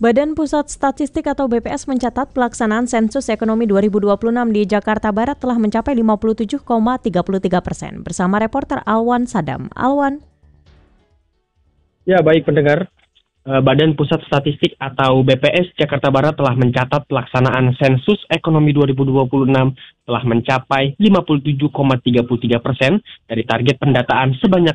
Badan Pusat Statistik atau BPS mencatat pelaksanaan sensus ekonomi 2026 di Jakarta Barat telah mencapai 57,33%. Bersama reporter Alwan Sadam. Alwan. Ya, baik pendengar. Badan Pusat Statistik atau BPS Jakarta Barat telah mencatat pelaksanaan sensus ekonomi 2026 telah mencapai 57,33% dari target pendataan sebanyak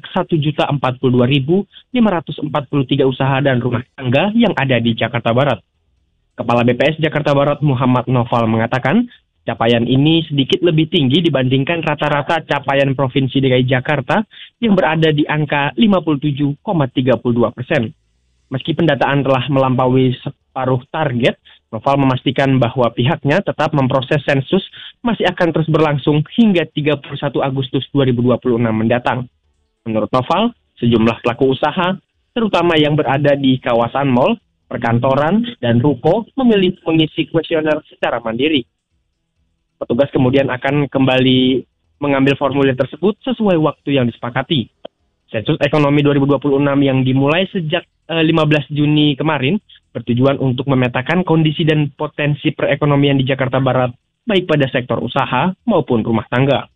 1.042.543 usaha dan rumah tangga yang ada di Jakarta Barat. Kepala BPS Jakarta Barat Muhammad Noval mengatakan, capaian ini sedikit lebih tinggi dibandingkan rata-rata capaian Provinsi DKI Jakarta yang berada di angka 57,32%. Meski pendataan telah melampaui separuh target, Noval memastikan bahwa pihaknya tetap memproses sensus masih akan terus berlangsung hingga 31 Agustus 2026 mendatang. Menurut Noval, sejumlah pelaku usaha, terutama yang berada di kawasan mal, perkantoran, dan ruko, memilih mengisi kuesioner secara mandiri. Petugas kemudian akan kembali mengambil formulir tersebut sesuai waktu yang disepakati. Sensus ekonomi 2026 yang dimulai sejak 15 Juni kemarin bertujuan untuk memetakan kondisi dan potensi perekonomian di Jakarta Barat, baik pada sektor usaha maupun rumah tangga.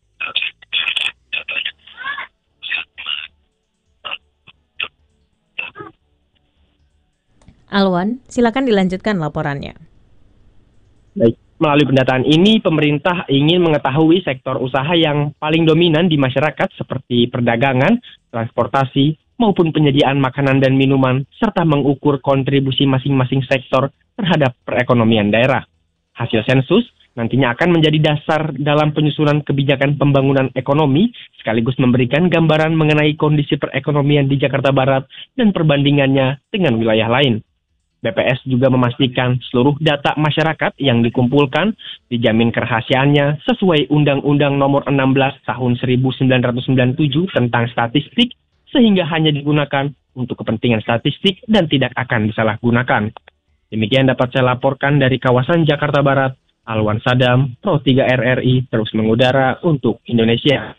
Alwan, silakan dilanjutkan laporannya. Baik. Melalui pendataan ini, pemerintah ingin mengetahui sektor usaha yang paling dominan di masyarakat seperti perdagangan, transportasi, maupun penyediaan makanan dan minuman, serta mengukur kontribusi masing-masing sektor terhadap perekonomian daerah. Hasil sensus nantinya akan menjadi dasar dalam penyusunan kebijakan pembangunan ekonomi, sekaligus memberikan gambaran mengenai kondisi perekonomian di Jakarta Barat dan perbandingannya dengan wilayah lain. BPS juga memastikan seluruh data masyarakat yang dikumpulkan dijamin kerahasiaannya sesuai Undang-Undang Nomor 16 Tahun 1997 tentang statistik, sehingga hanya digunakan untuk kepentingan statistik dan tidak akan disalahgunakan. Demikian dapat saya laporkan dari kawasan Jakarta Barat. Alwan Sadam, Pro 3 RRI, terus mengudara untuk Indonesia.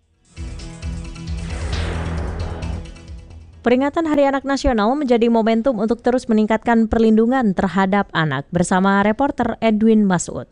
Peringatan Hari Anak Nasional menjadi momentum untuk terus meningkatkan perlindungan terhadap anak. Bersama reporter Edwin Masud.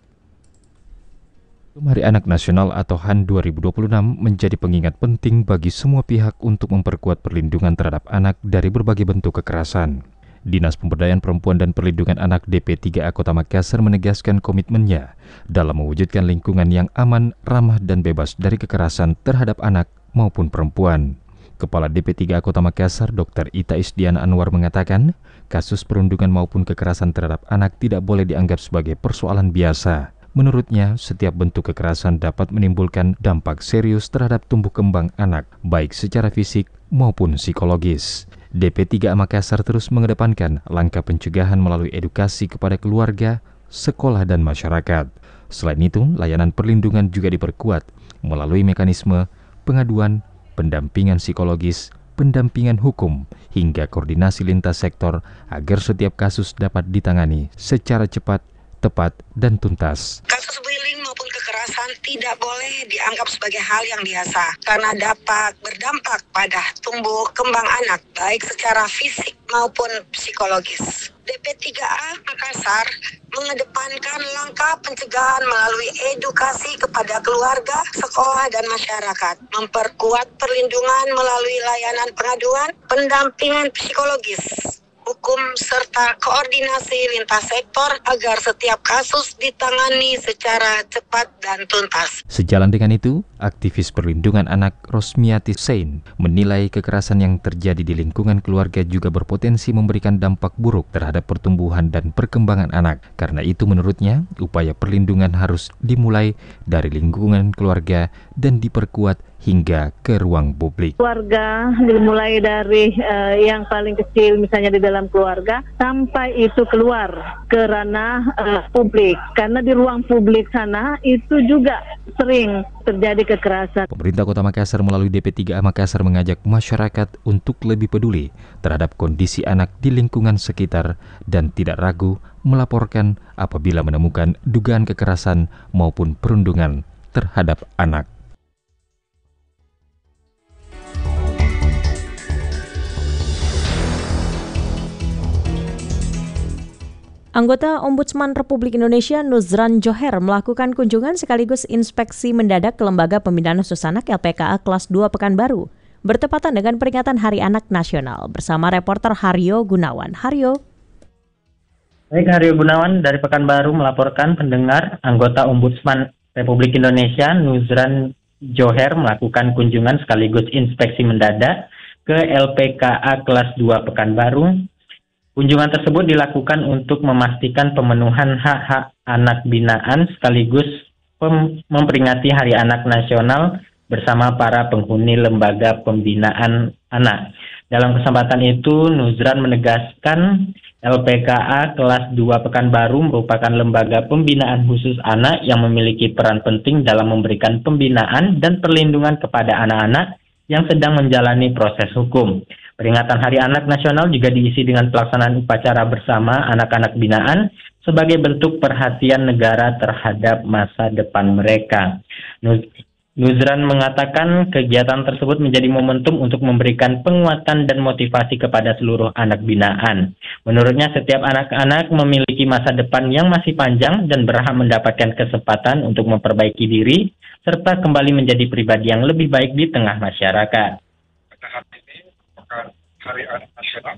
Hari Anak Nasional atau HAN 2026 menjadi pengingat penting bagi semua pihak untuk memperkuat perlindungan terhadap anak dari berbagai bentuk kekerasan. Dinas Pemberdayaan Perempuan dan Perlindungan Anak DP3A Kota Makassar menegaskan komitmennya dalam mewujudkan lingkungan yang aman, ramah, dan bebas dari kekerasan terhadap anak maupun perempuan. Kepala DP3A Kota Makassar, Dr. Ita Isdiana Anwar mengatakan, kasus perundungan maupun kekerasan terhadap anak tidak boleh dianggap sebagai persoalan biasa. Menurutnya, setiap bentuk kekerasan dapat menimbulkan dampak serius terhadap tumbuh kembang anak, baik secara fisik maupun psikologis. DP3A Makassar terus mengedepankan langkah pencegahan melalui edukasi kepada keluarga, sekolah, dan masyarakat. Selain itu, layanan perlindungan juga diperkuat melalui mekanisme pengaduan, pendampingan psikologis, pendampingan hukum, hingga koordinasi lintas sektor agar setiap kasus dapat ditangani secara cepat, tepat, dan tuntas. Kasus bullying maupun kekerasan tidak boleh dianggap sebagai hal yang biasa karena dapat berdampak pada tumbuh kembang anak, baik secara fisik maupun psikologis. DP3A Makassar mengedepankan langkah pencegahan melalui edukasi kepada keluarga, sekolah, dan masyarakat, memperkuat perlindungan melalui layanan pengaduan, pendampingan psikologis, hukum, serta koordinasi lintas sektor agar setiap kasus ditangani secara cepat dan tuntas. Sejalan dengan itu, aktivis perlindungan anak Rosmiati Sein menilai kekerasan yang terjadi di lingkungan keluarga juga berpotensi memberikan dampak buruk terhadap pertumbuhan dan perkembangan anak. Karena itu menurutnya, upaya perlindungan harus dimulai dari lingkungan keluarga dan diperkuat hingga ke ruang publik. Keluarga dimulai dari yang paling kecil misalnya di dalam keluarga sampai itu keluar ke ranah publik. Karena di ruang publik sana itu juga sering terjadi kekerasan. Pemerintah Kota Makassar melalui DP3A Makassar mengajak masyarakat untuk lebih peduli terhadap kondisi anak di lingkungan sekitar dan tidak ragu melaporkan apabila menemukan dugaan kekerasan maupun perundungan terhadap anak. Anggota Ombudsman Republik Indonesia Nuzran Johar melakukan kunjungan sekaligus inspeksi mendadak ke Lembaga Pembinaan Khusus Anak LPKA kelas 2 Pekanbaru, bertepatan dengan peringatan Hari Anak Nasional, bersama reporter Haryo Gunawan. Haryo. Baik, Haryo Gunawan dari Pekanbaru melaporkan pendengar anggota Ombudsman Republik Indonesia Nuzran Johar melakukan kunjungan sekaligus inspeksi mendadak ke LPKA kelas 2 Pekanbaru. Kunjungan tersebut dilakukan untuk memastikan pemenuhan hak-hak anak binaan sekaligus memperingati Hari Anak Nasional bersama para penghuni Lembaga Pembinaan Anak. Dalam kesempatan itu, Nuzran menegaskan LPKA kelas 2 Pekanbaru merupakan lembaga pembinaan khusus anak yang memiliki peran penting dalam memberikan pembinaan dan perlindungan kepada anak-anak yang sedang menjalani proses hukum. Peringatan Hari Anak Nasional juga diisi dengan pelaksanaan upacara bersama anak-anak binaan sebagai bentuk perhatian negara terhadap masa depan mereka. Nuzran mengatakan kegiatan tersebut menjadi momentum untuk memberikan penguatan dan motivasi kepada seluruh anak binaan. Menurutnya, setiap anak-anak memiliki masa depan yang masih panjang dan berhak mendapatkan kesempatan untuk memperbaiki diri serta kembali menjadi pribadi yang lebih baik di tengah masyarakat. Hari Anak Nasional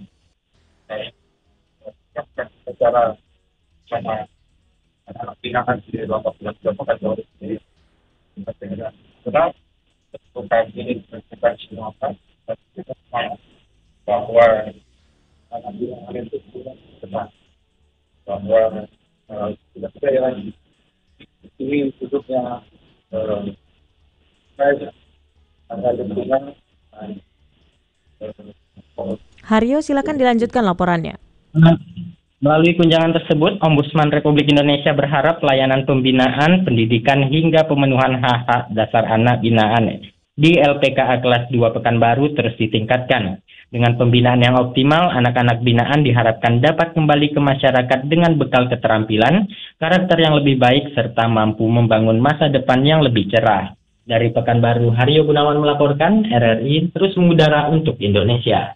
secara sama anak binaan di Lembaga Pekanbaru ini bukan ini bukan semua bahwa anak binaan itu benar bahwa tidak ada yang ini hidupnya ada dengan Haryo, silakan dilanjutkan laporannya. Melalui kunjungan tersebut, Ombudsman Republik Indonesia berharap pelayanan pembinaan, pendidikan, hingga pemenuhan hak-hak dasar anak binaan di LPKA kelas 2 Pekanbaru terus ditingkatkan. Dengan pembinaan yang optimal, anak-anak binaan diharapkan dapat kembali ke masyarakat dengan bekal keterampilan, karakter yang lebih baik, serta mampu membangun masa depan yang lebih cerah. Dari Pekanbaru, Haryo Gunawan melaporkan, RRI terus mengudara untuk Indonesia.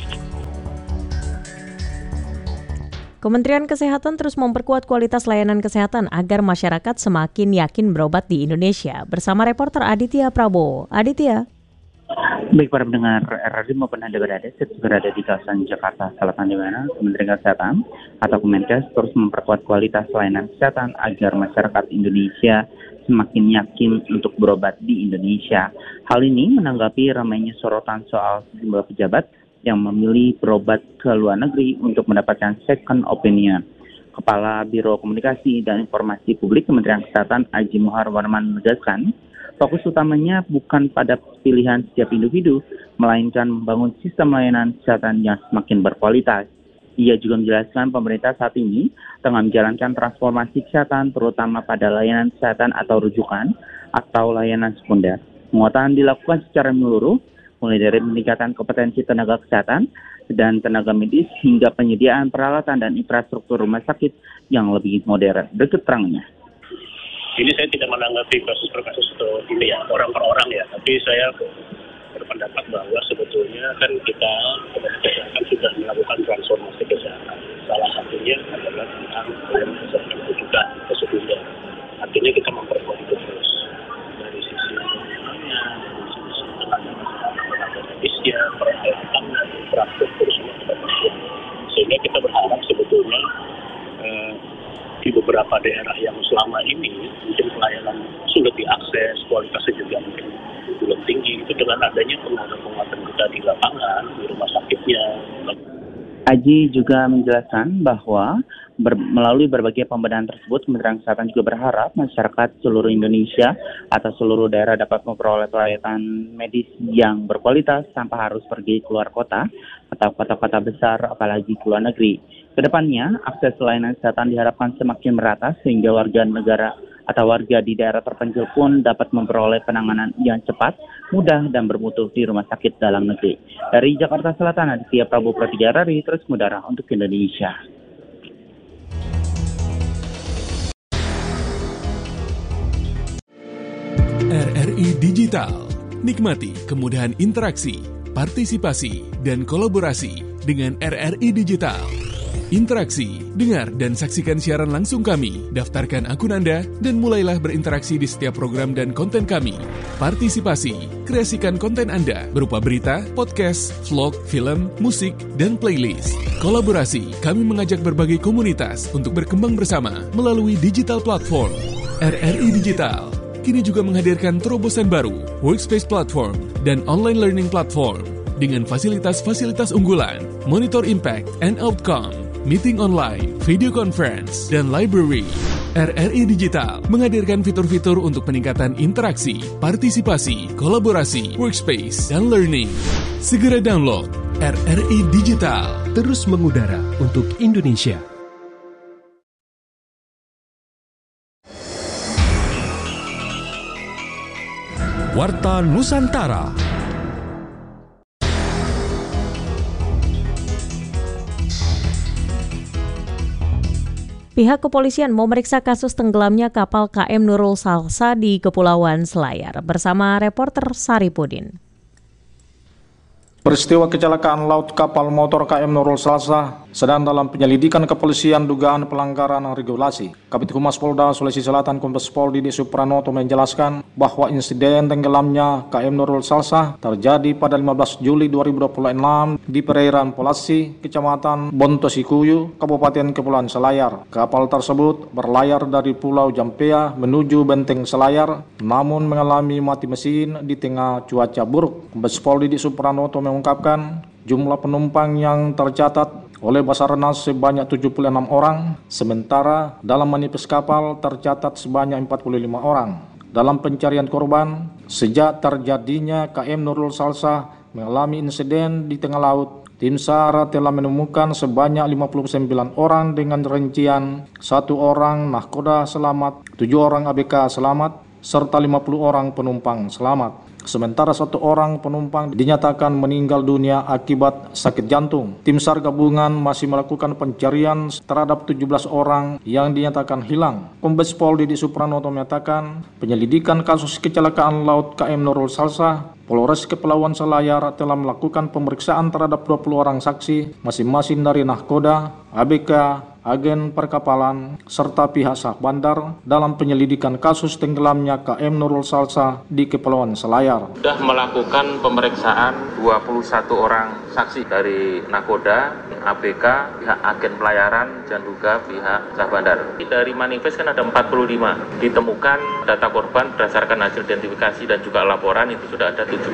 Kementerian Kesehatan terus memperkuat kualitas layanan kesehatan agar masyarakat semakin yakin berobat di Indonesia. Bersama reporter Aditya Prabowo. Aditya. Baik para pendengar RRI maupun Anda berada di kawasan Jakarta Selatan, di mana Kementerian Kesehatan atau Kemenkes terus memperkuat kualitas layanan kesehatan agar masyarakat Indonesia semakin yakin untuk berobat di Indonesia. Hal ini menanggapi ramainya sorotan soal sejumlah pejabat yang memilih berobat ke luar negeri untuk mendapatkan second opinion. Kepala Biro Komunikasi dan Informasi Publik Kementerian Kesehatan Aji Mohar Warman menegaskan, fokus utamanya bukan pada pilihan setiap individu, melainkan membangun sistem layanan kesehatan yang semakin berkualitas. Ia juga menjelaskan pemerintah saat ini tengah menjalankan transformasi kesehatan, terutama pada layanan kesehatan atau rujukan atau layanan sekunder. Penguatan dilakukan secara menyeluruh, mulai dari peningkatan kompetensi tenaga kesehatan dan tenaga medis hingga penyediaan peralatan dan infrastruktur rumah sakit yang lebih modern. Berikut terangnya. Ini saya tidak menanggapi kasus per kasus ini ya, orang per orang ya, tapi saya berpendapat bahwa sebetulnya kan kita kesehatan sudah melakukan transformasi kesehatan. Salah satunya adalah tentang kesehatan rujukan atau sekunder. Artinya kita memperkuat itu terus dari sisi ekonominya, dari sisi tenaga medisnya, peralatan, infrastruktur semua kita perkuat. Sehingga kita berharap sebetulnya di beberapa daerah yang selama ini mungkin pelayanan sulit diakses, kualitasnya juga mungkin belum tinggi, itu dengan adanya penguatan kita di lapangan, di rumah sakitnya. Aji juga menjelaskan bahwa melalui berbagai pembenahan tersebut, Kementerian Kesehatan juga berharap masyarakat seluruh Indonesia atau seluruh daerah dapat memperoleh pelayanan medis yang berkualitas tanpa harus pergi keluar kota atau kota-kota besar, apalagi ke luar negeri. Kedepannya, akses layanan kesehatan diharapkan semakin merata sehingga warga negara atau warga di daerah terpencil pun dapat memperoleh penanganan yang cepat, mudah, dan bermutu di rumah sakit dalam negeri. Dari Jakarta Selatan, Aditya Prabowo Pro 3 RRI terus mengudara untuk Indonesia. RRI Digital. Nikmati kemudahan interaksi, partisipasi, dan kolaborasi dengan RRI Digital. Interaksi, dengar dan saksikan siaran langsung kami. Daftarkan akun Anda dan mulailah berinteraksi di setiap program dan konten kami. Partisipasi, kreasikan konten Anda berupa berita, podcast, vlog, film, musik, dan playlist. Kolaborasi, kami mengajak berbagai komunitas untuk berkembang bersama melalui digital platform. RRI Digital kini juga menghadirkan terobosan baru, workspace platform, dan online learning platform dengan fasilitas-fasilitas unggulan, monitor impact and outcome, meeting online, video conference, dan library. RRI Digital menghadirkan fitur-fitur untuk peningkatan interaksi, partisipasi, kolaborasi, workspace, dan learning. Segera download RRI Digital. Terus mengudara untuk Indonesia. Warta Nusantara. Pihak kepolisian memeriksa kasus tenggelamnya kapal KM Nurul Salsa di Kepulauan Selayar bersama reporter Saripudin. Peristiwa kecelakaan laut kapal motor KM Nurul Salsa sedang dalam penyelidikan kepolisian dugaan pelanggaran regulasi. Kabid Humas Polda Sulawesi Selatan Kombes Pol Didi Supranoto menjelaskan bahwa insiden tenggelamnya KM Nurul Salsa terjadi pada 15 Juli 2026 di perairan Polasi, Kecamatan Bontosikuyu, Kabupaten Kepulauan Selayar. Kapal tersebut berlayar dari Pulau Jampea menuju Benteng Selayar, namun mengalami mati mesin di tengah cuaca buruk. Kombes Pol Didi Supranoto mengungkapkan jumlah penumpang yang tercatat oleh Basarnas sebanyak 76 orang, sementara dalam manifest kapal tercatat sebanyak 45 orang. Dalam pencarian korban, sejak terjadinya KM Nurul Salsa mengalami insiden di tengah laut, tim SAR telah menemukan sebanyak 59 orang dengan rincian 1 orang nahkoda selamat, 7 orang ABK selamat, serta 50 orang penumpang selamat. Sementara 1 orang penumpang dinyatakan meninggal dunia akibat sakit jantung. Tim SAR gabungan masih melakukan pencarian terhadap 17 orang yang dinyatakan hilang. Kombes Pol Didi Supranoto menyatakan penyelidikan kasus kecelakaan laut KM Nurul Salsa, Polres Kepulauan Selayar telah melakukan pemeriksaan terhadap 20 orang saksi, masing-masing dari nahkoda, ABK, agen perkapalan, serta pihak sah bandar dalam penyelidikan kasus tenggelamnya KM Nurul Salsa di Kepulauan Selayar. Sudah melakukan pemeriksaan 21 orang saksi dari nahkoda, ABK, pihak agen pelayaran, dan juga pihak sah bandar. Dari manifest kan ada 45, ditemukan data korban berdasarkan hasil identifikasi dan juga laporan itu sudah ada 76.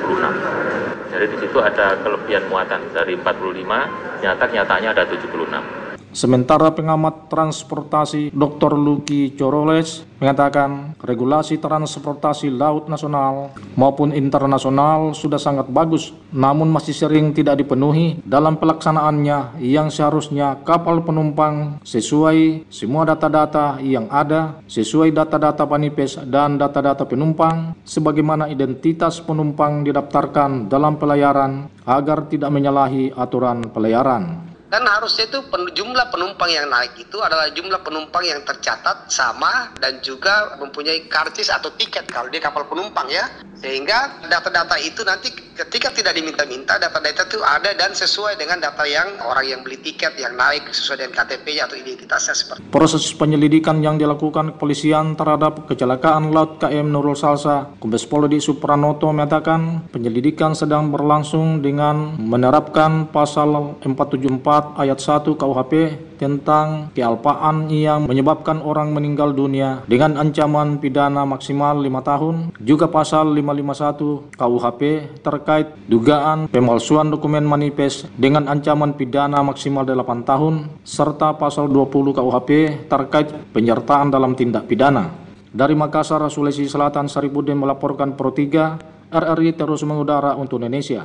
Jadi di situ ada kelebihan muatan dari 45, nyatanya ada 76. Sementara pengamat transportasi Dr. Luki Coroles mengatakan regulasi transportasi laut nasional maupun internasional sudah sangat bagus, namun masih sering tidak dipenuhi dalam pelaksanaannya yang seharusnya kapal penumpang sesuai semua data-data yang ada, sesuai data-data manifest dan data-data penumpang, sebagaimana identitas penumpang didaftarkan dalam pelayaran agar tidak menyalahi aturan pelayaran. Dan harusnya itu jumlah penumpang yang naik itu adalah jumlah penumpang yang tercatat sama dan juga mempunyai karcis atau tiket kalau dia kapal penumpang ya. Sehingga data-data itu nanti ketika tidak diminta-minta, data-data itu ada dan sesuai dengan data yang orang yang beli tiket yang naik sesuai dengan KTP-nya atau identitasnya seperti. Proses penyelidikan yang dilakukan kepolisian terhadap kecelakaan laut KM Nurul Salsa, Kombes Pol Didi Supranoto menyatakan penyelidikan sedang berlangsung dengan menerapkan pasal 474 ayat 1 KUHP tentang kealpaan yang menyebabkan orang meninggal dunia dengan ancaman pidana maksimal 5 tahun, juga pasal 551 KUHP terkait dugaan pemalsuan dokumen manifest dengan ancaman pidana maksimal 8 tahun, serta pasal 20 KUHP terkait penyertaan dalam tindak pidana. Dari Makassar, Sulawesi Selatan, Saripudin melaporkan Pro 3, RRI terus mengudara untuk Indonesia.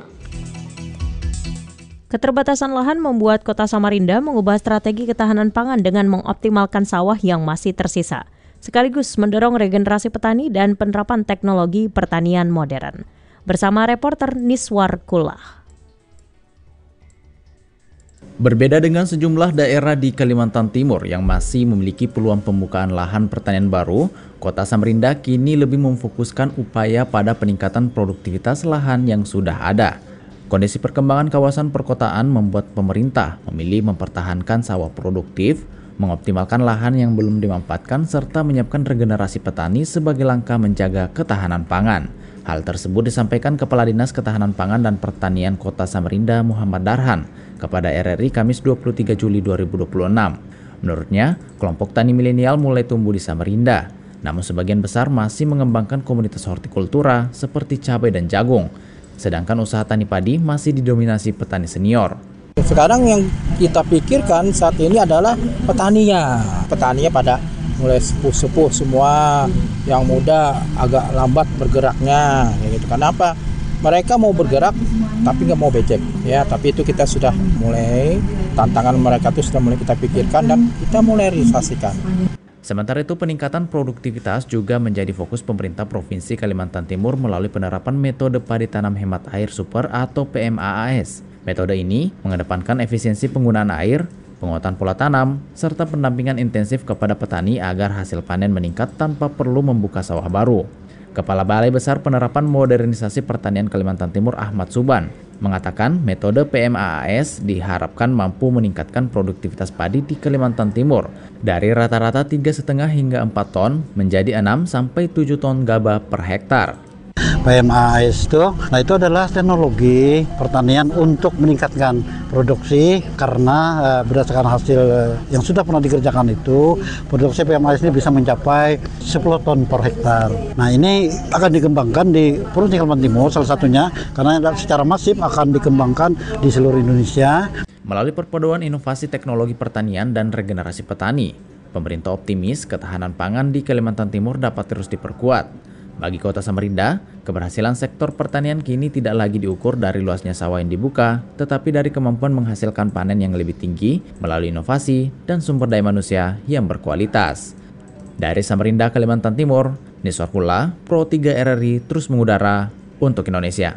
Keterbatasan lahan membuat Kota Samarinda mengubah strategi ketahanan pangan dengan mengoptimalkan sawah yang masih tersisa, sekaligus mendorong regenerasi petani dan penerapan teknologi pertanian modern. Bersama reporter Niswar Kulah. Berbeda dengan sejumlah daerah di Kalimantan Timur yang masih memiliki peluang pembukaan lahan pertanian baru, Kota Samarinda kini lebih memfokuskan upaya pada peningkatan produktivitas lahan yang sudah ada. Kondisi perkembangan kawasan perkotaan membuat pemerintah memilih mempertahankan sawah produktif, mengoptimalkan lahan yang belum dimanfaatkan, serta menyiapkan regenerasi petani sebagai langkah menjaga ketahanan pangan. Hal tersebut disampaikan Kepala Dinas Ketahanan Pangan dan Pertanian Kota Samarinda Muhammad Darhan kepada RRI Kamis 23 Juli 2026. Menurutnya, kelompok tani milenial mulai tumbuh di Samarinda, namun sebagian besar masih mengembangkan komunitas hortikultura seperti cabai dan jagung. Sedangkan usaha tani padi masih didominasi petani senior. Sekarang yang kita pikirkan saat ini adalah petaninya. Petaninya pada mulai sepuh-sepuh semua, yang muda agak lambat bergeraknya. Gitu. Kenapa? Mereka mau bergerak tapi nggak mau becek. Ya, tapi itu kita sudah mulai, tantangan mereka itu sudah mulai kita pikirkan dan kita mulai realisasikan. Sementara itu, peningkatan produktivitas juga menjadi fokus pemerintah Provinsi Kalimantan Timur melalui penerapan metode padi tanam hemat air super atau PMAAS. Metode ini mengedepankan efisiensi penggunaan air, penguatan pola tanam, serta pendampingan intensif kepada petani agar hasil panen meningkat tanpa perlu membuka sawah baru. Kepala Balai Besar Penerapan Modernisasi Pertanian Kalimantan Timur Ahmad Suban mengatakan metode PMAAS diharapkan mampu meningkatkan produktivitas padi di Kalimantan Timur dari rata-rata 3,5 hingga 4 ton menjadi 6-7 ton gabah per hektar. PMAAS itu adalah teknologi pertanian untuk meningkatkan produksi karena berdasarkan hasil yang sudah pernah dikerjakan itu produksi PMAAS ini bisa mencapai 10 ton per hektar. Nah, ini akan dikembangkan di Provinsi Kalimantan Timur salah satunya karena secara masif akan dikembangkan di seluruh Indonesia. Melalui perpaduan inovasi teknologi pertanian dan regenerasi petani, pemerintah optimis ketahanan pangan di Kalimantan Timur dapat terus diperkuat. Bagi Kota Samarinda, keberhasilan sektor pertanian kini tidak lagi diukur dari luasnya sawah yang dibuka, tetapi dari kemampuan menghasilkan panen yang lebih tinggi melalui inovasi dan sumber daya manusia yang berkualitas. Dari Samarinda, Kalimantan Timur, Niswar Hula, Pro 3 RRI terus mengudara untuk Indonesia.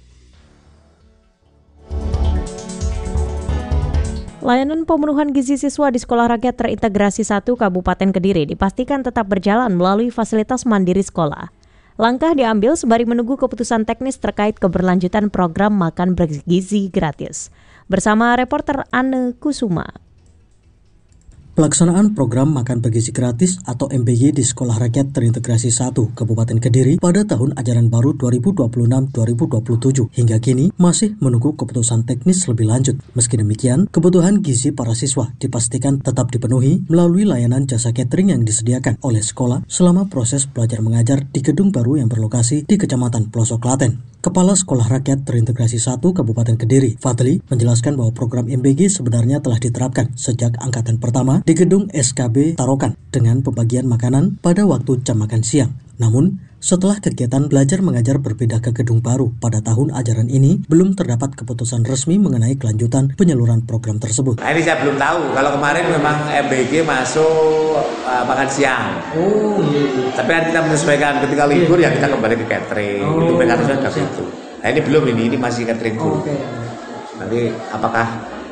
Layanan pemenuhan gizi siswa di Sekolah Rakyat Terintegrasi 1 Kabupaten Kediri dipastikan tetap berjalan melalui fasilitas mandiri sekolah. Langkah diambil sembari menunggu keputusan teknis terkait keberlanjutan program makan bergizi gratis. Bersama reporter Anne Kusuma. Pelaksanaan program makan bergizi gratis atau MBG di Sekolah Rakyat Terintegrasi 1 Kabupaten Kediri pada tahun ajaran baru 2026-2027 hingga kini masih menunggu keputusan teknis lebih lanjut. Meski demikian, kebutuhan gizi para siswa dipastikan tetap dipenuhi melalui layanan jasa catering yang disediakan oleh sekolah selama proses belajar mengajar di gedung baru yang berlokasi di Kecamatan Pelosok Klaten. Kepala Sekolah Rakyat Terintegrasi 1 Kabupaten Kediri, Fadli, menjelaskan bahwa program MBG sebenarnya telah diterapkan sejak angkatan pertama di gedung SKB Tarokan dengan pembagian makanan pada waktu jam makan siang. Namun, setelah kegiatan belajar mengajar berpindah ke gedung baru pada tahun ajaran ini, belum terdapat keputusan resmi mengenai kelanjutan penyaluran program tersebut. Nah, ini saya belum tahu. Kalau kemarin memang MBG masuk makan siang. Tapi kan kita menyesuaikan ketika libur ya kita kembali ke catering. Itu mekanisme dari itu. Nah, ini belum ini masih catering dulu. Nanti apakah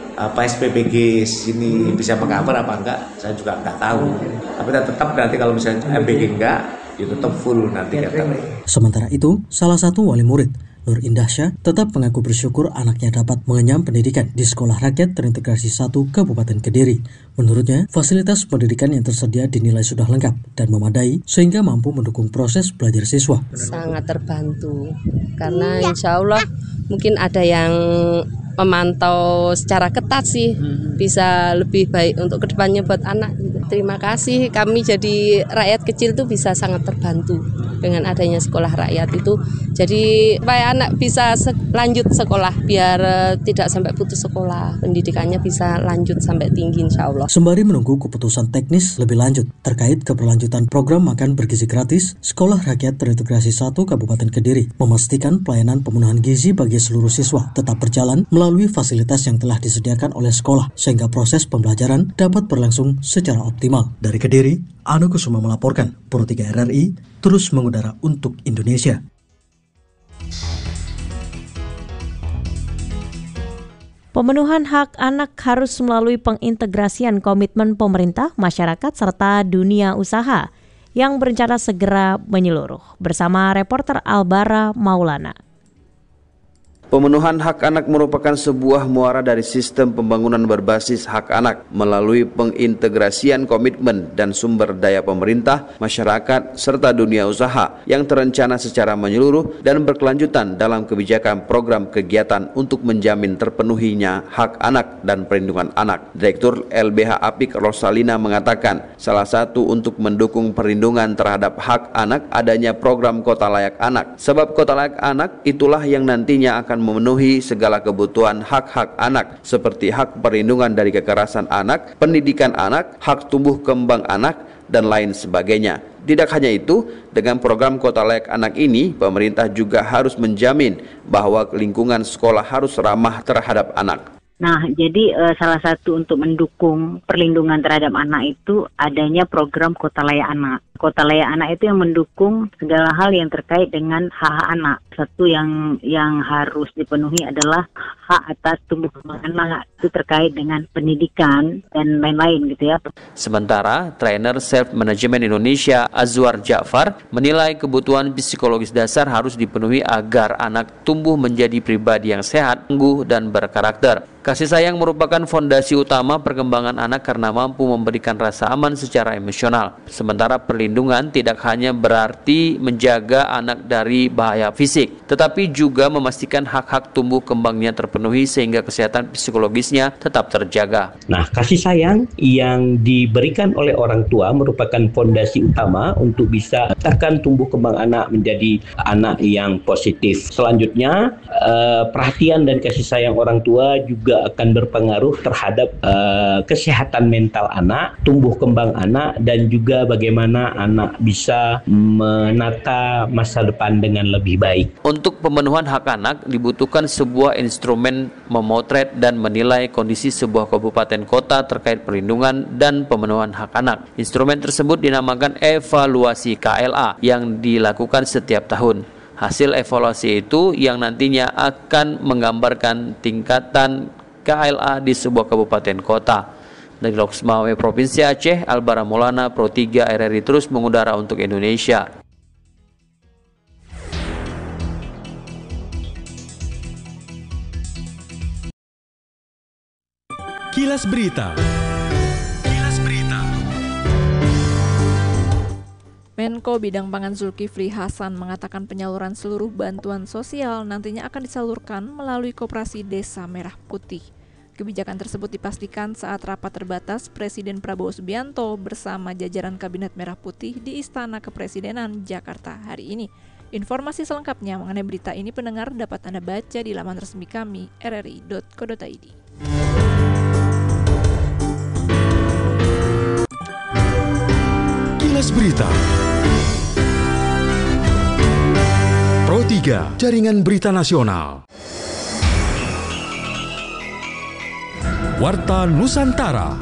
SPBG sini bisa meng-cover apa enggak, saya juga enggak tahu. Tapi tetap nanti kalau misalnya MBG enggak, ya tetap full nanti catering. Sementara itu, salah satu wali murid, Nur Indah Syah, tetap mengaku bersyukur anaknya dapat mengenyam pendidikan di Sekolah Rakyat Terintegrasi 1 Kabupaten Kediri. Menurutnya, fasilitas pendidikan yang tersedia dinilai sudah lengkap dan memadai sehingga mampu mendukung proses belajar siswa. Sangat terbantu, karena insya Allah mungkin ada yang memantau secara ketat sih, bisa lebih baik untuk kedepannya buat anak. Terima kasih, kami jadi rakyat kecil tuh bisa sangat terbantu dengan adanya sekolah rakyat itu. Jadi supaya anak bisa lanjut sekolah, biar tidak sampai putus sekolah, pendidikannya bisa lanjut sampai tinggi insya Allah. Sembari menunggu keputusan teknis lebih lanjut terkait keberlanjutan program makan bergizi gratis, Sekolah Rakyat Terintegrasi 1 Kabupaten Kediri memastikan pelayanan pemenuhan gizi bagi seluruh siswa tetap berjalan melalui fasilitas yang telah disediakan oleh sekolah sehingga proses pembelajaran dapat berlangsung secara optimal. Dari Kediri, Anu Kusuma melaporkan, Pro 3 RRI terus mengudara untuk Indonesia. Pemenuhan hak anak harus melalui pengintegrasian komitmen pemerintah, masyarakat, serta dunia usaha yang berencana segera menyeluruh. Bersama reporter Albara Maulana. Pemenuhan hak anak merupakan sebuah muara dari sistem pembangunan berbasis hak anak melalui pengintegrasian komitmen dan sumber daya pemerintah, masyarakat, serta dunia usaha yang terencana secara menyeluruh dan berkelanjutan dalam kebijakan program kegiatan untuk menjamin terpenuhinya hak anak dan perlindungan anak. Direktur LBH Apik Rosalina mengatakan, salah satu untuk mendukung perlindungan terhadap hak anak adanya program Kota Layak Anak. Sebab Kota Layak Anak itulah yang nantinya akan memenuhi segala kebutuhan hak-hak anak seperti hak perlindungan dari kekerasan anak, pendidikan anak, hak tumbuh kembang anak, dan lain sebagainya. Tidak hanya itu, dengan program Kota Layak Anak ini, pemerintah juga harus menjamin bahwa lingkungan sekolah harus ramah terhadap anak. Nah, jadi salah satu untuk mendukung perlindungan terhadap anak itu adanya program Kota Layak Anak. Kota Layak Anak itu yang mendukung segala hal yang terkait dengan hak anak. Satu yang harus dipenuhi adalah hak atas tumbuh kembang anak, itu terkait dengan pendidikan dan lain-lain gitu ya. Sementara trainer Self Management Indonesia Azwar Ja'far menilai kebutuhan psikologis dasar harus dipenuhi agar anak tumbuh menjadi pribadi yang sehat, tangguh, dan berkarakter. Kasih sayang merupakan fondasi utama perkembangan anak karena mampu memberikan rasa aman secara emosional. Sementara perlindungan tidak hanya berarti menjaga anak dari bahaya fisik, tetapi juga memastikan hak-hak tumbuh kembangnya terpenuhi sehingga kesehatan psikologisnya tetap terjaga. Nah, kasih sayang yang diberikan oleh orang tua merupakan fondasi utama untuk bisa menciptakan tumbuh kembang anak menjadi anak yang positif. Selanjutnya, perhatian dan kasih sayang orang tua juga akan berpengaruh terhadap kesehatan mental anak, tumbuh kembang anak, dan juga bagaimana anak bisa menata masa depan dengan lebih baik. Untuk pemenuhan hak anak dibutuhkan sebuah instrumen memotret dan menilai kondisi sebuah kabupaten kota terkait perlindungan dan pemenuhan hak anak. Instrumen tersebut dinamakan evaluasi KLA yang dilakukan setiap tahun. Hasil evaluasi itu yang nantinya akan menggambarkan tingkatan KLA di sebuah kabupaten kota. Dari Loksmawe Provinsi Aceh, Albara Maulana, Pro 3 RRI terus mengudara untuk Indonesia. Kilas Berita. Menko Bidang Pangan Zulkifli Hasan mengatakan penyaluran seluruh bantuan sosial nantinya akan disalurkan melalui Koperasi Desa Merah Putih. Kebijakan tersebut dipastikan saat rapat terbatas Presiden Prabowo Subianto bersama jajaran Kabinet Merah Putih di Istana Kepresidenan Jakarta hari ini. Informasi selengkapnya mengenai berita ini pendengar dapat Anda baca di laman resmi kami rri.co.id. Kilas Berita. Pro 3, Jaringan Berita Nasional. Warta Nusantara.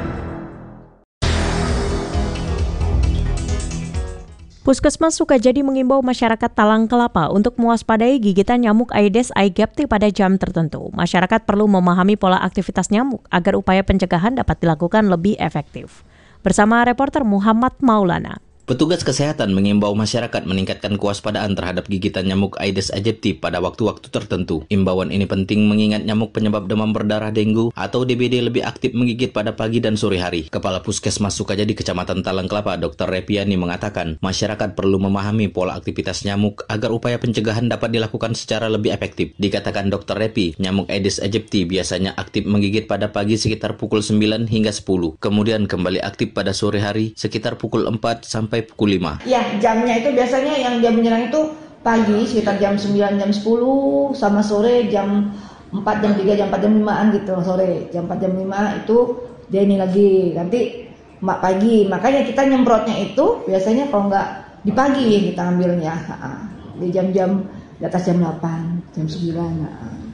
Puskesmas Sukajadi mengimbau masyarakat Talang Kelapa untuk mewaspadai gigitan nyamuk Aedes aegypti pada jam tertentu. Masyarakat perlu memahami pola aktivitas nyamuk agar upaya pencegahan dapat dilakukan lebih efektif. Bersama reporter Muhammad Maulana. Petugas kesehatan mengimbau masyarakat meningkatkan kewaspadaan terhadap gigitan nyamuk Aedes aegypti pada waktu-waktu tertentu. Imbauan ini penting mengingat nyamuk penyebab demam berdarah dengue atau DBD lebih aktif menggigit pada pagi dan sore hari. Kepala Puskesmas Sukajadi Kecamatan Talang Kelapa, Dr. Repiani mengatakan, masyarakat perlu memahami pola aktivitas nyamuk agar upaya pencegahan dapat dilakukan secara lebih efektif. Dikatakan Dr. Repi, nyamuk Aedes aegypti biasanya aktif menggigit pada pagi sekitar pukul 9 hingga 10. Kemudian kembali aktif pada sore hari sekitar pukul 4 sampai pukul 5. Ya, jamnya itu biasanya yang dia menyerang itu pagi sekitar jam 9, jam 10 sama sore jam 4, jam 3, jam 4, jam 5-an gitu sore. Jam 4, jam 5 itu dia ini lagi. Nanti pagi. Makanya kita nyemprotnya itu biasanya kalau nggak di pagi kita ambilnya. Di jam-jam di atas jam 8, jam 9.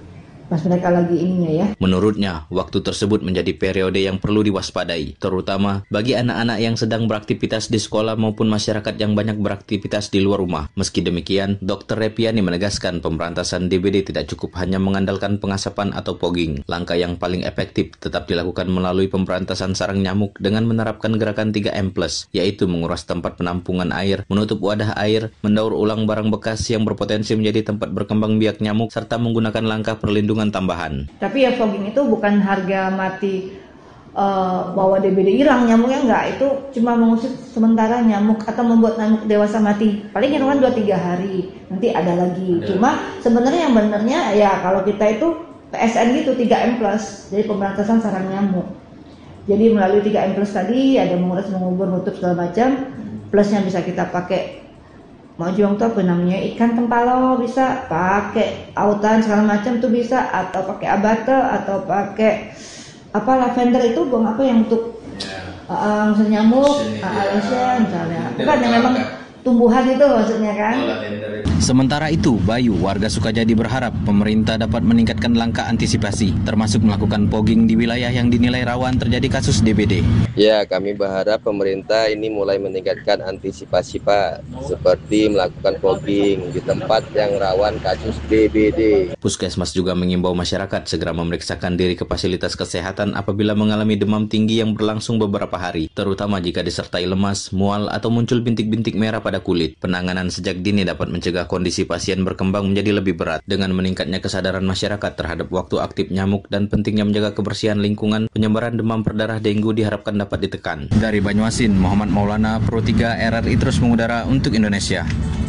pas mereka lagi ininya ya. Menurutnya, waktu tersebut menjadi periode yang perlu diwaspadai, terutama bagi anak-anak yang sedang beraktivitas di sekolah maupun masyarakat yang banyak beraktivitas di luar rumah. Meski demikian, Dr. Repiani menegaskan pemberantasan DBD tidak cukup hanya mengandalkan pengasapan atau fogging. Langkah yang paling efektif tetap dilakukan melalui pemberantasan sarang nyamuk dengan menerapkan gerakan 3M+, yaitu menguras tempat penampungan air, menutup wadah air, mendaur ulang barang bekas yang berpotensi menjadi tempat berkembang biak nyamuk, serta menggunakan langkah perlindungan tambahan. Tapi ya fogging itu bukan harga mati bahwa DBD hilang, nyamuknya enggak, itu cuma mengusir sementara nyamuk atau membuat nyamuk dewasa mati. Paling kan 2-3 hari, nanti ada lagi. Cuma sebenarnya yang benernya ya kalau kita itu PSN gitu 3M+, jadi pemberantasan sarang nyamuk. Jadi melalui 3M+ tadi ada menguras, mengubur, nutup segala macam. Plusnya bisa kita pakai mau juang tuh apa namanya, ikan tempalo bisa, pakai autan segala macam tuh bisa, atau pakai abate, atau pakai apa lavender itu buang apa yang untuk ngusir nyamuk, alosia misalnya, bukan yang memang tumbuhan itu maksudnya kan. Sementara itu, Bayu, warga Sukajadi berharap pemerintah dapat meningkatkan langkah antisipasi, termasuk melakukan fogging di wilayah yang dinilai rawan terjadi kasus DBD. Ya, kami berharap pemerintah ini mulai meningkatkan antisipasi, Pak, seperti melakukan fogging di tempat yang rawan kasus DBD. Puskesmas juga mengimbau masyarakat segera memeriksakan diri ke fasilitas kesehatan apabila mengalami demam tinggi yang berlangsung beberapa hari, terutama jika disertai lemas, mual, atau muncul bintik-bintik merah pada kulit. Penanganan sejak dini dapat mencegah kondisi pasien berkembang menjadi lebih berat. Dengan meningkatnya kesadaran masyarakat terhadap waktu aktif nyamuk dan pentingnya menjaga kebersihan lingkungan, penyebaran demam berdarah dengue diharapkan dapat ditekan. Dari Banyuasin, Muhammad Maulana, Pro 3 RRI terus mengudara untuk Indonesia.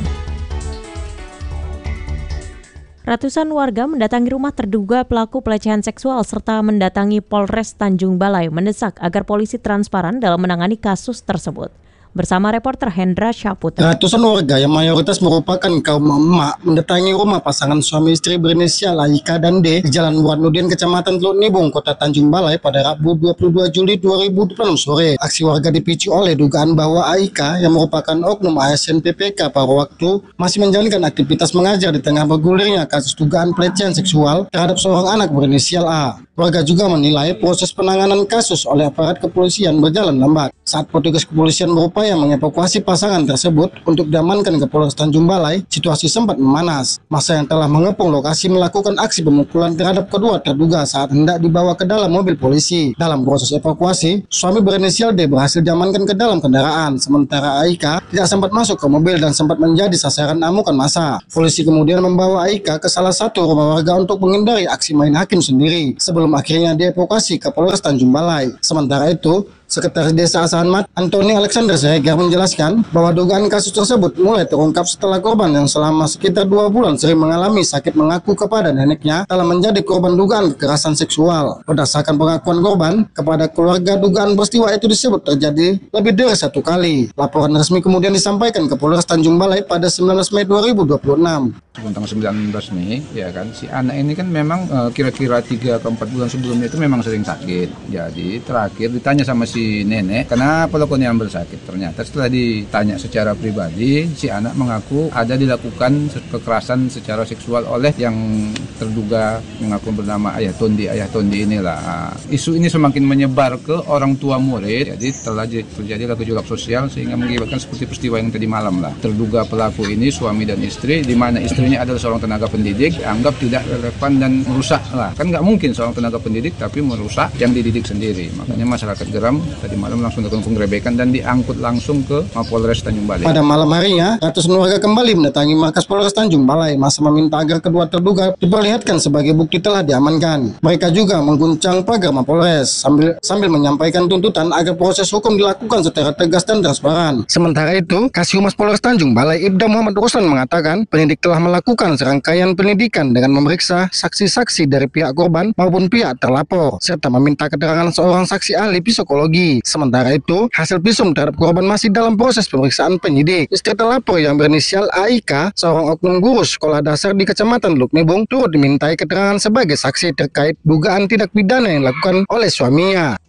Ratusan warga mendatangi rumah terduga pelaku pelecehan seksual serta mendatangi Polres Tanjung Balai mendesak agar polisi transparan dalam menangani kasus tersebut. Bersama reporter Hendra Syaputra. Ratusan warga yang mayoritas merupakan kaum emak mendatangi rumah pasangan suami istri berinisial Aika dan D di Jalan Burhanuddin, Kecamatan Teluk Nibung, Kota Tanjung Balai pada Rabu 22 Juli 2026 sore. Aksi warga dipicu oleh dugaan bahwa Aika yang merupakan oknum ASN PPK pada waktu masih menjalankan aktivitas mengajar di tengah bergulirnya kasus dugaan pelecehan seksual terhadap seorang anak berinisial A. Warga juga menilai proses penanganan kasus oleh aparat kepolisian berjalan lambat. Saat petugas kepolisian berupaya mengevakuasi pasangan tersebut untuk diamankan ke Polres Tanjung Balai, situasi sempat memanas. Massa yang telah mengepung lokasi melakukan aksi pemukulan terhadap kedua terduga saat hendak dibawa ke dalam mobil polisi. Dalam proses evakuasi, suami berinisial D berhasil diamankan ke dalam kendaraan, sementara Aika tidak sempat masuk ke mobil dan sempat menjadi sasaran amukan massa. Polisi kemudian membawa Aika ke salah satu rumah warga untuk menghindari aksi main hakim sendiri, sebelum akhirnya dievakuasi ke Polres Tanjung Balai. Sementara itu, Sekretaris Desa Asahanmat, Antoni Alexander Sehegar menjelaskan bahwa dugaan kasus tersebut mulai terungkap setelah korban yang selama sekitar 2 bulan sering mengalami sakit mengaku kepada neneknya telah menjadi korban dugaan kekerasan seksual. Berdasarkan pengakuan korban kepada keluarga, dugaan peristiwa itu disebut terjadi lebih dari 1 kali. Laporan resmi kemudian disampaikan ke Polres Tanjung Balai pada 19 Mei 2026. Tanggal 19 Mei, ya kan, si anak ini kan memang kira-kira 3 ke 4 bulan sebelumnya itu memang sering sakit. Jadi terakhir ditanya sama si nenek, kenapa lo yang bersakit? Ternyata setelah ditanya secara pribadi, si anak mengaku ada dilakukan kekerasan secara seksual oleh yang terduga mengaku bernama Ayah Tondi inilah. Isu ini semakin menyebar ke orang tua murid, jadi telah terjadilah gejolak sosial sehingga mengakibatkan seperti peristiwa yang tadi malam lah. Terduga pelaku ini suami dan istri, di mana istrinya adalah seorang tenaga pendidik, anggap tidak relevan dan merusak lah. Kan nggak mungkin seorang tenaga pendidik tapi merusak yang dididik sendiri. Makanya masyarakat geram. Tadi malam langsung dilakukan penggerebekan dan diangkut langsung ke Mapolres Tanjung Balai. Pada malam harinya, ratusan warga kembali mendatangi markas Polres Tanjung Balai. Masa meminta agar kedua terduga diperlihatkan sebagai bukti telah diamankan. Mereka juga mengguncang pagar Mapolres sambil menyampaikan tuntutan agar proses hukum dilakukan secara tegas dan transparan. Sementara itu, Kasih Humas Polres Tanjung Balai Ibda Muhammad Ruslan mengatakan penyidik telah melakukan serangkaian penyidikan dengan memeriksa saksi-saksi dari pihak korban maupun pihak terlapor serta meminta keterangan seorang saksi ahli psikologi. Sementara itu, hasil visum terhadap korban masih dalam proses pemeriksaan penyidik. Istri terlapor yang berinisial Aika, seorang oknum guru sekolah dasar di Kecamatan Teluk Nibung, turut dimintai keterangan sebagai saksi terkait dugaan tindak pidana yang dilakukan oleh suaminya.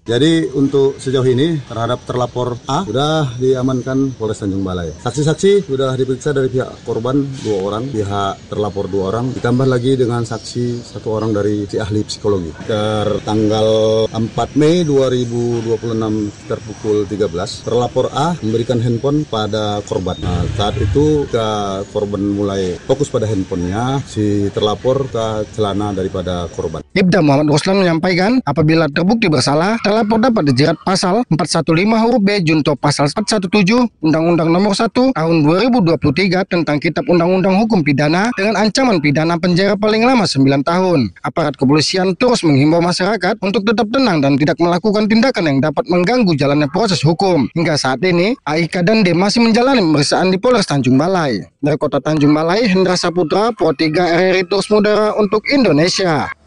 Jadi untuk sejauh ini terhadap terlapor A sudah diamankan Polres Tanjung Balai. Saksi-saksi sudah diperiksa dari pihak korban 2 orang, pihak terlapor 2 orang, ditambah lagi dengan saksi 1 orang dari si ahli psikologi. Tanggal 4 Mei 2026 sekitar pukul 13, terlapor A memberikan handphone pada korban. Saat itu korban mulai fokus pada handphonenya, si terlapor ke celana daripada korban. Ibda Muhammad Ruslan menyampaikan, apabila terbukti bersalah, terlapor dapat dijerat pasal 415 huruf B junto pasal 417 Undang-Undang Nomor 1 Tahun 2023 tentang Kitab Undang-Undang Hukum Pidana dengan ancaman pidana penjara paling lama 9 tahun. Aparat kepolisian terus menghimbau masyarakat untuk tetap tenang dan tidak melakukan tindakan yang dapat mengganggu jalannya proses hukum. Hingga saat ini, Aika dan D masih menjalani pemeriksaan di Polres Tanjung Balai. Dari Kota Tanjung Balai, Hendra Saputra, Pro 3 RRI Terus Mudara untuk Indonesia.